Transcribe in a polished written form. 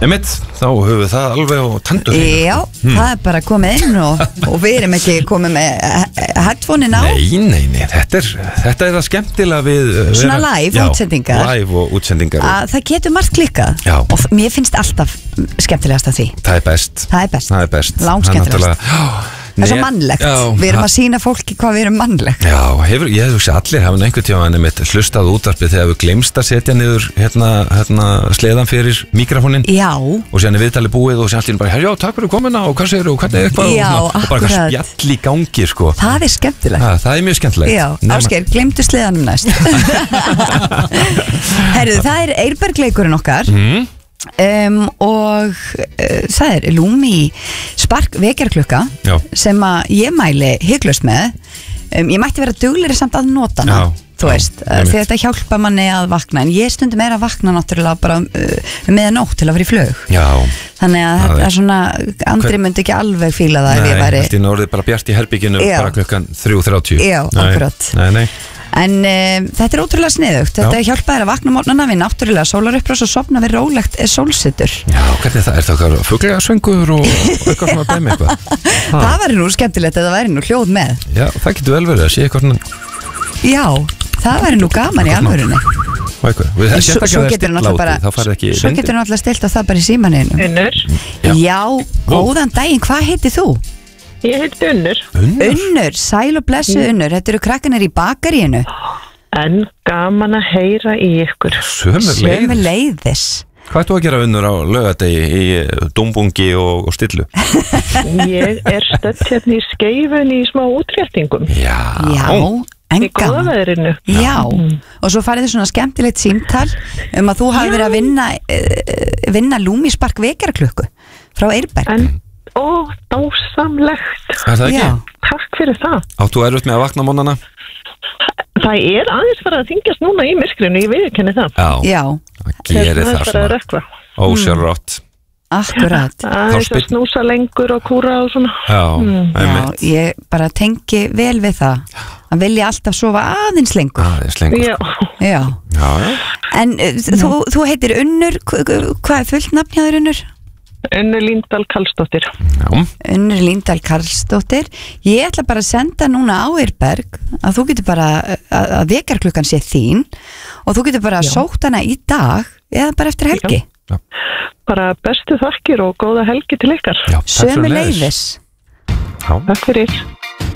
Einmitt, þá höfum við það alveg á tandur. Já, það bara komið inn og við erum ekki komið með headphone-in á. Nei, þetta er það skemmtilega við svona live útsendingar. Live og útsendingar. Það getur margt klikkað og mér finnst alltaf skemmtilegast af því. Það er best. Langskemmtilegast. Það er svo mannlegt, við erum að sýna fólki hvað við erum mannlegt. Já, ég hef allir hafa einhvern tíma mitt hlustað útvarpið þegar við glemst að setja niður sleðan fyrir mikrofónin. Já. Og síðan er viðtalið búið og síðan allir bara, já, takk fyrir komuna og hvað segir þú og hvernig eitthvað og bara spjall í gangi, sko. Það er skemmtilegt. Það er mjög skemmtilegt. Já, Ásgeir, glemdu sleðanum næst. Herru, það er Eirberg-leikurinn okkar. Og það er Lumi Spark vekjarklukka sem að ég mæli hygglust með. Ég mætti vera duglegri samt að nota hana, þú veist, því þetta hjálpa manni að vakna, en ég stundum að vakna náttúrulega bara meðanótt til að vera í flug. Já. Þannig að þetta er svona, Andri myndi ekki alveg fíla það ef ég væri. Þetta er orðið bara bjart í herbygginu bara klukkan 3:30. Já, akkurat. Nei. En þetta er ótrúlega sniðugt. Þetta hjálpa þér að vakna morgnana við náttúrulega sólarupprás og sofna við rólegt sólsetur. Já, hvernig það? Er það eitthvað fuglasöngur og eitthvað svona dæmi eitthvað? Það væri nú skemmtilegt að það væri nú hljóð með. Já, það getur vel verið að sé eitthvað svona. Já, það væri nú gaman í alvörunni. Svo getur náttúrulega stilt á það bara í símaninu. Unnur. Já, góðan daginn, hvað heitir þú? Ég heiti Unnur. Unnur, sæl og blessu Unnur. Þetta eru krakkanir í bakaríinu. En gaman að heyra í ykkur. Sömuleiðis. Hvað ert þú að gera, Unnur, á laugardegi í dumbungi og stillu? Ég er stödd hérna í Skeifunni í smá útréttingum. Já, en í góða veðrinu. Já, og svo farið þið svona skemmtilegt símtal að þú hafi verið að vinna Lumi Spark vekjarklukku frá Eirberg. Ó, dásamlegt. Er það ekki? Takk fyrir það. Áttu erfitt með að vakna á morgnana? Það er aðeins farið að þyngjast núna í myrkrinu, ég viðurkenni það. Já. Það gerir það svona. Ósjálfrátt. Akkurat. Aðeins að snúsa lengur og kúra og svona. Já, ég bara tengi vel við það. Að vilja alltaf sofa aðeins lengur. Já. En þú heitir Unnur, hvað er fullt nafn hjá þér, Unnur? Unnur Líndal Karlsdóttir. Unnur Líndal Karlsdóttir. Ég ætla bara að senda núna á Eirberg að þú getur bara að vekjarklukkan sé þín og þú getur bara að sótt hana í dag eða bara eftir helgi. Bara bestu þakkir og góða helgi til ykkar. Sömuleiðis. Takk fyrir.